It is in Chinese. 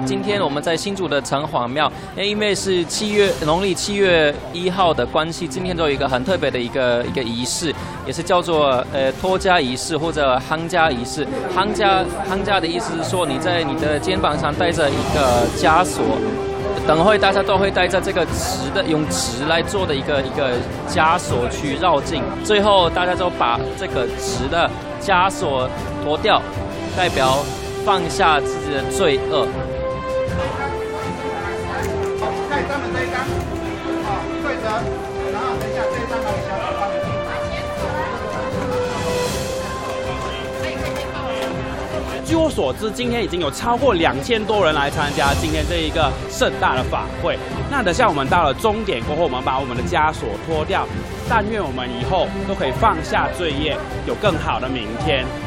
今天我们在新竹的城隍庙，因为是农历7月1号的关系，今天都有一个很特别的一个仪式，也是叫做脱枷仪式或者夯枷仪式。夯枷的意思是说，你在你的肩膀上带着一个枷锁。等会大家都会带着这个用纸来做的一个枷锁去绕境，最后大家都把这个纸的枷锁脱掉，代表放下自己的罪恶。 盖章的这一张，对折，然后等一下这一张拿给小伙伴。 据我所知，今天已经有超过2000多人来参加今天这一个盛大的法会。那等下我们到了终点过后，我们把我们的枷锁脱掉，但愿我们以后都可以放下罪业，有更好的明天。